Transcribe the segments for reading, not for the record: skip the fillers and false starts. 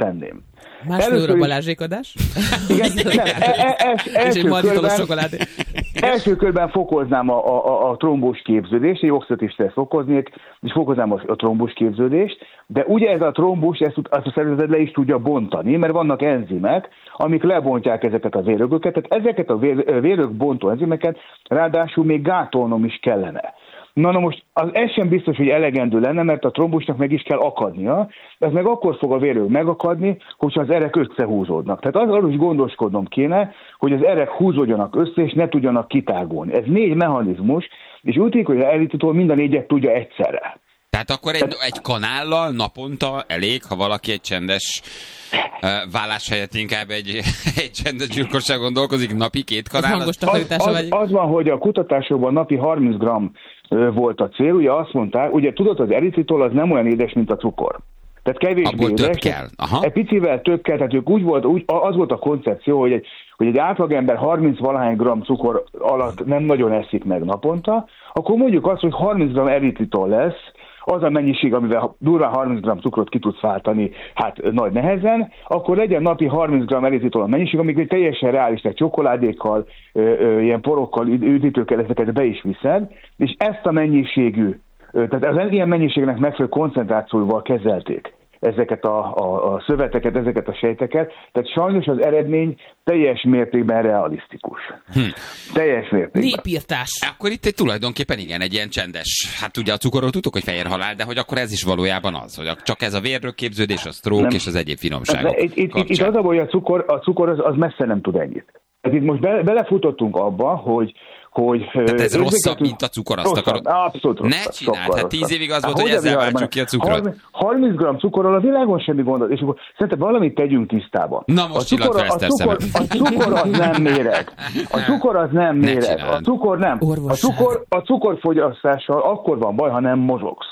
tenném. Másfél óra Balázsékadás? Igen, első körben fokoznám a trombós képződést, egy oxidatív fokoznék, és fokoznám a trombós képződést, de ugye ez a trombus ezt a szervezet le is tudja bontani, mert vannak enzimek, amik lebontják ezeket a vérögöket, tehát ezeket a vérög bontó enzimeket ráadásul még gátolnom is kellene. Na most ez sem biztos, hogy elegendő lenne, mert a trombusnak meg is kell akadnia, ez meg akkor fog a vérög megakadni, hogyha az erek összehúzódnak. Tehát arról is gondoskodnom kéne, hogy az erek húzódjanak össze, és ne tudjanak kitágulni. Ez 4 mechanizmus, és úgy tűnik, hogy az elitítól mind a 4-et tudja egyszerre. Tehát akkor egy kanállal naponta elég, ha valaki egy csendes vállás helyett inkább egy csendes gyilkosságon dolgozik, napi 2 kanállal? Az van, hogy a kutatásokban napi 30 g volt a cél, ugye azt mondták, ugye tudod, az eritritol az nem olyan édes, mint a cukor. Tehát kevésbé édes. Több kell. Aha. Egy picivel több kell, tehát az volt a koncepció, hogy egy átlagember 30-valahány gram cukor alatt nem nagyon eszik meg naponta, akkor mondjuk azt, hogy 30 g eritritol lesz, az a mennyiség, amivel durván 30 g cukrot ki tudsz váltani, hát nagy nehezen, akkor legyen napi 30 g eritritol a mennyiség, amikor teljesen reális, tehát csokoládékkal, ilyen porokkal, üdítőkkel ezeket be is viszed, és ezt a mennyiségű, tehát az ilyen mennyiségnek megfelelő koncentrációval kezelték ezeket a szöveteket, ezeket a sejteket, tehát sajnos az eredmény teljes mértékben realisztikus. Teljes mértékben. Népírtás. Akkor itt tulajdonképpen igen, egy ilyen csendes, hát ugye a cukorról tudtuk, hogy fehér halál, de hogy akkor ez is valójában az, hogy csak ez a vérrögképződés, a stroke és az egyéb finomságok. Itt az a baj, hogy a cukor az messze nem tud ennyit. Tehát itt most belefutottunk abba, hogy tehát ez rosszabb, mint a cukor, azt akarod? Abszolút rosszabb. Ne csináld, hát 10 évig az volt, hogy ezzel váltsuk ki a cukrot. 30 g cukorral a világon semmi gond, és akkor szerintem valamit tegyünk tisztába. Na most csillag fel ezt szemet. A cukor az nem méreg. A cukor az nem méreg. A cukor nem. A cukorfogyasztással akkor van baj, ha nem mozogsz.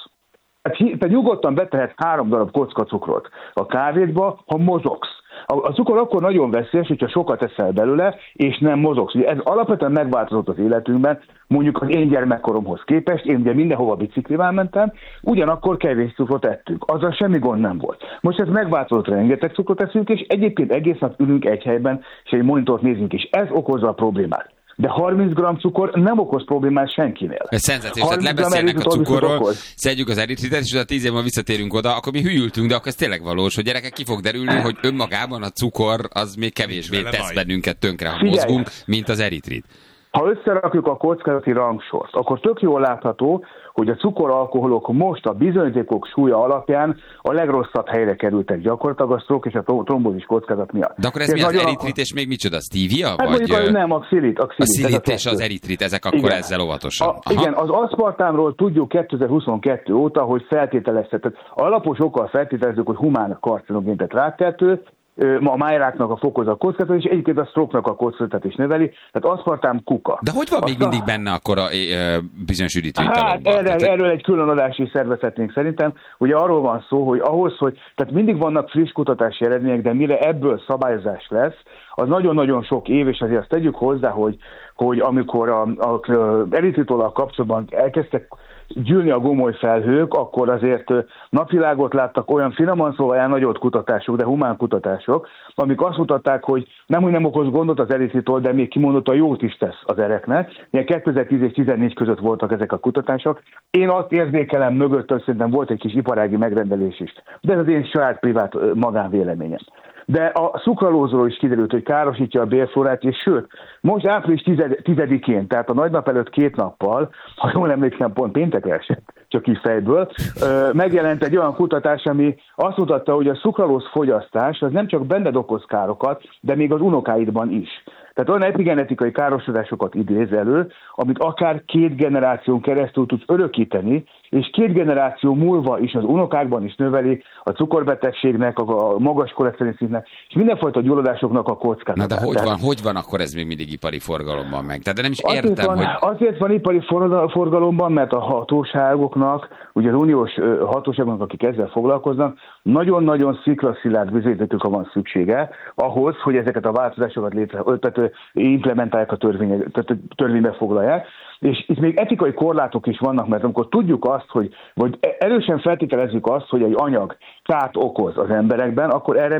Te nyugodtan betehetsz 3 darab kocka cukrot a kávédba, ha mozogsz. A cukor akkor nagyon veszélyes, hogyha sokat eszel belőle, és nem mozogsz. Ugye ez alapvetően megváltozott az életünkben, mondjuk az én gyermekkoromhoz képest, én ugye mindenhova biciklivel mentem, ugyanakkor kevés cukrot ettünk. Azzal semmi gond nem volt. Most ez megváltozott, rengeteg cukrot eszünk, és egyébként egész nap ülünk egy helyben, és egy monitort nézünk, és ez okozza a problémát. De 30 g cukor nem okoz problémát senkinél. Ez szenzációs, tehát lebeszélnek a cukorról, szedjük az eritritet, és a 10 évben visszatérünk oda, akkor mi hülyültünk, de akkor ez tényleg valós, hogy gyerekek, ki fog derülni, hogy önmagában a cukor az még kevésbé tesz bennünket tönkre, ha mozgunk, mint az eritrit. Ha összerakjuk a kockázati rangsort, akkor tök jól látható, hogy a cukoralkoholok most a bizonyítékok súlya alapján a legrosszabb helyre kerültek gyakorlatilag a stroke és a trombózis kockázat miatt. De akkor ez mi az eritrit és még micsoda? Stevia? Hát vagy mondjuk, nem, a xilit. A xilit és az eritrit, ezek akkor igen. Ezzel óvatosan. Igen, az aszpartámról tudjuk 2022 óta, hogy feltételezhetett. Alapos okkal feltételezzük, hogy humán karcinogén, tehát rákkeltő, a májráknak a fokozat kockázat, és egyébként a stroke-nak a kockázatát is növeli, tehát aszpartám kuka. De hogy van még mindig benne akkor a bizonyos üdítőitalomban? Hát erről egy külön adást is szervezhetnénk szerintem. Ugye arról van szó, hogy ahhoz, hogy tehát mindig vannak friss kutatási eredmények, de mire ebből szabályozás lesz, az nagyon-nagyon sok év, és azért azt tegyük hozzá, hogy amikor a eritritollal kapcsolatban elkezdtek gyűlni a gomoly felhők, akkor azért napvilágot láttak olyan finoman szóval elnagyolt kutatások, de humán kutatások, amik azt mutatták, hogy nem okoz gondot az eritritol, de még kimondottan jót is tesz az ereknek. Ilyen 2010 és 2014 között voltak ezek a kutatások. Én azt érzékelem mögöttől, szerintem volt egy kis iparági megrendelés is. De ez az én saját privát magánvéleményem. De a szukralózról is kiderült, hogy károsítja a bélflórát, és sőt, most április 10-én, tehát a nagynap előtt 2 nappal, ha jól emlékszem, pont péntekre esett, csak így fejből, megjelent egy olyan kutatás, ami azt mutatta, hogy a szukralóz fogyasztás az nem csak benned okoz károkat, de még az unokáidban is. Tehát olyan epigenetikai károsodásokat idéz elő, amit akár 2 generáción keresztül tudsz örökíteni, és 2 generáció múlva is az unokákban is növeli a cukorbetegségnek, a magas koleszterin szintnek, és mindenfajta gyulladásoknak a kockázatát. Na de hogy van akkor ez még mindig ipari forgalomban meg? Tehát de nem is értem, Azért van ipari forgalomban, mert a hatóságoknak, ugye az uniós hatóságoknak, akik ezzel foglalkoznak, nagyon-nagyon sziklaszilárd bizonyítékokra van szüksége ahhoz, hogy ezeket a változásokat implementálják a törvénybe foglalják. És itt még etikai korlátok is vannak, mert amikor tudjuk azt, vagy erősen feltételezzük azt, hogy egy anyag kárt okoz az emberekben, akkor erre